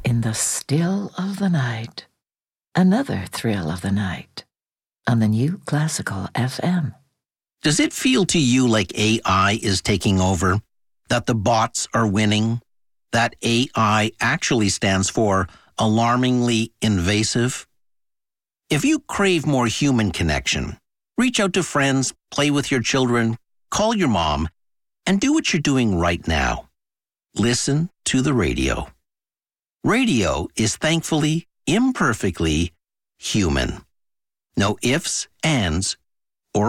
in the still of the night. Another thrill of the night on the New Classical FM. Does it feel to you like AI is taking over? That the bots are winning? That AI actually stands for alarmingly invasive? If you crave more human connection, reach out to friends, play with your children, call your mom, and do what you're doing right now. Listen to the radio. Radio is thankfully, imperfectly human. No ifs, ands,